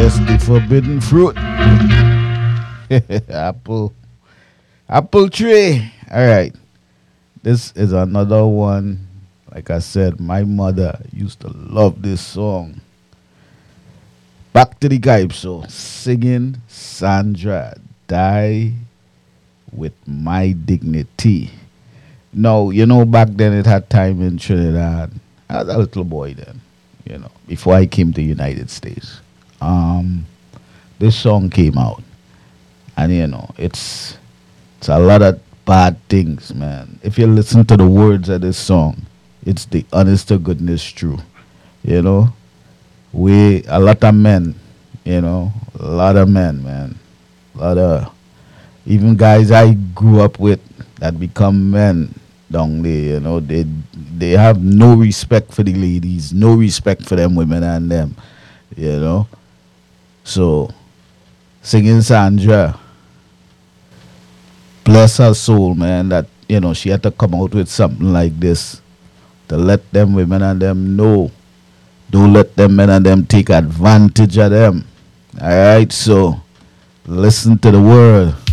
just the forbidden fruit. apple, apple tree. All right, this is another one. Like I said, my mother used to love this song. Back to the Calypso, singing Sandra, die with my dignity. No, back then it had time in Trinidad. I was a little boy then, before I came to the United States. Um, this song came out, and it's a lot of bad things, man. If you listen to the words of this song, it's the honest to goodness true. You know, we a lot of men, a lot of men, man, a lot of even guys I grew up with that become men down there, they have no respect for the ladies, no respect for them women and them, you know. So singing Sandra, bless her soul, man, that she had to come out with something like this to let them women and them know. Don't let them men and them take advantage of them. Alright, so listen to the word.